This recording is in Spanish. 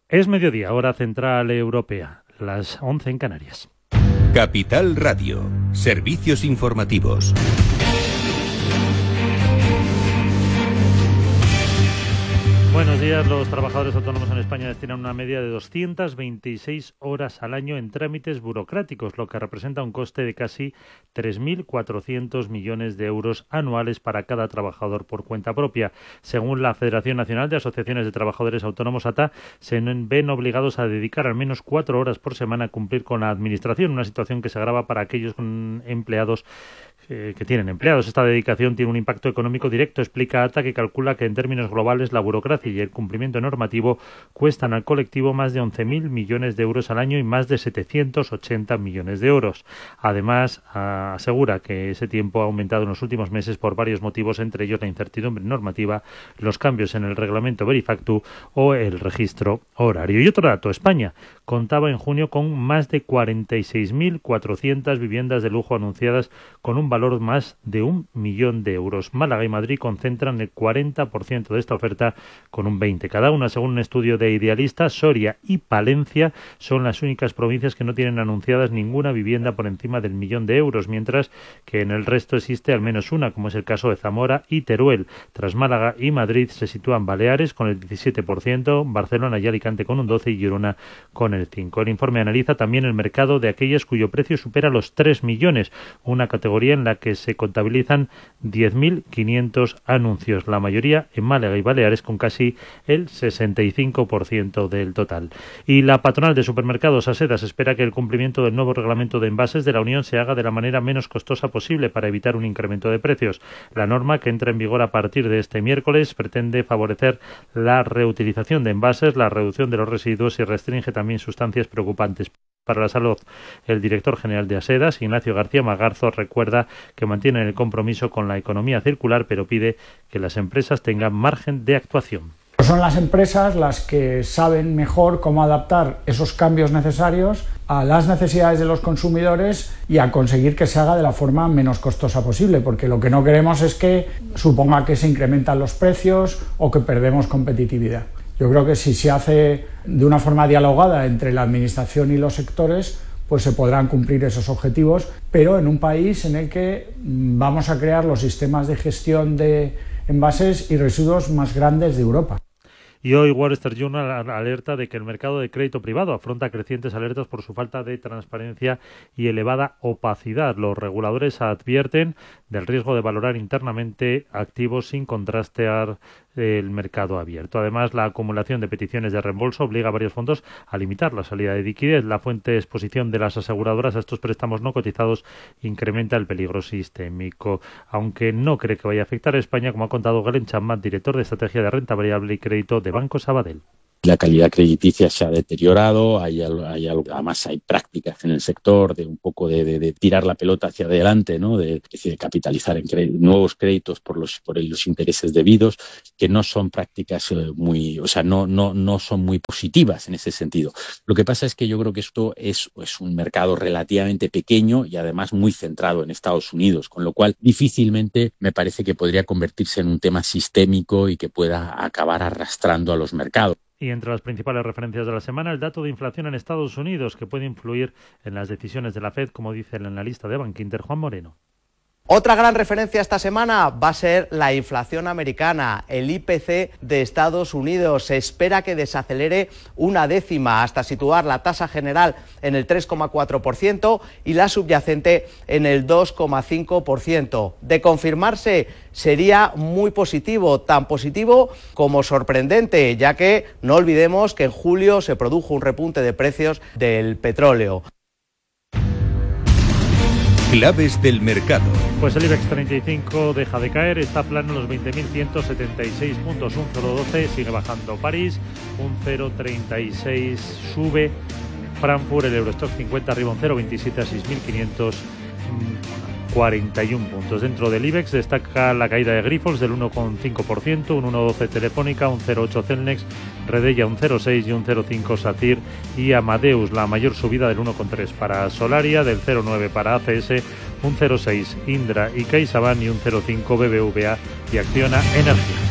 Es mediodía, hora central europea, las 11 en Canarias. Capital Radio, servicios informativos. Buenos días. Los trabajadores autónomos en España destinan una media de 226 horas al año en trámites burocráticos, lo que representa un coste de casi 3.400 millones de euros anuales para cada trabajador por cuenta propia. Según la Federación Nacional de Asociaciones de Trabajadores Autónomos, ATA, se ven obligados a dedicar al menos 4 horas por semana a cumplir con la administración, una situación que se agrava para aquellos empleados que tienen empleados. Esta dedicación tiene un impacto económico directo, explica ATA, que calcula que en términos globales la burocracia y el cumplimiento normativo cuestan al colectivo más de 11.000 millones de euros al año y más de 780 millones de euros. Además, asegura que ese tiempo ha aumentado en los últimos meses por varios motivos, entre ellos la incertidumbre normativa, los cambios en el reglamento Verifactu o el registro horario. Y otro dato, España contaba en junio con más de 46.400 viviendas de lujo anunciadas con un valor más de 1 millón de euros. Málaga y Madrid concentran el 40% de esta oferta con un 20% cada una. Según un estudio de Idealista, Soria y Palencia son las únicas provincias que no tienen anunciadas ninguna vivienda por encima del 1 millón de euros, mientras que en el resto existe al menos una, como es el caso de Zamora y Teruel. Tras Málaga y Madrid se sitúan Baleares con el 17%, Barcelona y Alicante con un 12% y Girona con el 5%. El informe analiza también el mercado de aquellas cuyo precio supera los 3 millones, una categoría en la que se contabilizan 10.500 anuncios, la mayoría en Málaga y Baleares con casi el 65% del total. Y la patronal de supermercados Asedas espera que el cumplimiento del nuevo reglamento de envases de la Unión se haga de la manera menos costosa posible para evitar un incremento de precios. La norma, que entra en vigor a partir de este miércoles, pretende favorecer la reutilización de envases, la reducción de los residuos y restringe también sustancias preocupantes para la salud. El director general de Asedas, Ignacio García Magarzo, recuerda que mantienen el compromiso con la economía circular, pero pide que las empresas tengan margen de actuación. Son las empresas las que saben mejor cómo adaptar esos cambios necesarios a las necesidades de los consumidores y a conseguir que se haga de la forma menos costosa posible, porque lo que no queremos es que suponga que se incrementan los precios o que perdemos competitividad. Yo creo que si se hace de una forma dialogada entre la administración y los sectores, pues se podrán cumplir esos objetivos, pero en un país en el que vamos a crear los sistemas de gestión de envases y residuos más grandes de Europa. Y hoy Wall Street Journal alerta de que el mercado de crédito privado afronta crecientes alertas por su falta de transparencia y elevada opacidad. Los reguladores advierten del riesgo de valorar internamente activos sin contrastar el mercado abierto. Además, la acumulación de peticiones de reembolso obliga a varios fondos a limitar la salida de liquidez. La fuente de exposición de las aseguradoras a estos préstamos no cotizados incrementa el peligro sistémico, aunque no cree que vaya a afectar a España, como ha contado Glenn Chapman, director de estrategia de renta variable y crédito de Banco Sabadell. La calidad crediticia se ha deteriorado, además hay prácticas en el sector de un poco de tirar la pelota hacia adelante, ¿no? de capitalizar en nuevos créditos por los intereses debidos, que no son prácticas no son muy positivas en ese sentido. Lo que pasa es que yo creo que esto es un mercado relativamente pequeño y además muy centrado en Estados Unidos, con lo cual difícilmente me parece que podría convertirse en un tema sistémico y que pueda acabar arrastrando a los mercados. Y entre las principales referencias de la semana, el dato de inflación en Estados Unidos, que puede influir en las decisiones de la FED, como dice el analista de Bankinter, Juan Moreno. Otra gran referencia esta semana va a ser la inflación americana. El IPC de Estados Unidos se espera que desacelere 0,1 hasta situar la tasa general en el 3,4% y la subyacente en el 2,5%. De confirmarse, sería muy positivo, tan positivo como sorprendente, ya que no olvidemos que en julio se produjo un repunte de precios del petróleo. Claves del mercado. Pues el IBEX 35 deja de caer, está plano en los 20.176 puntos, un 0,12, sigue bajando París, un 0,36 sube Frankfurt, el Eurostoxx 50 arriba un 0,27 a 6.541 puntos. Dentro del IBEX destaca la caída de Grifols del 1,5%, un 1,12 Telefónica, un 0,8 Celnex, Redeia un 0,6 y un 0,5 SACIR y Amadeus, la mayor subida del 1,3 para Solaria, del 0,9 para ACS, un 0,6 Indra y CaixaBank y un 0,5 BBVA y Acciona Energía.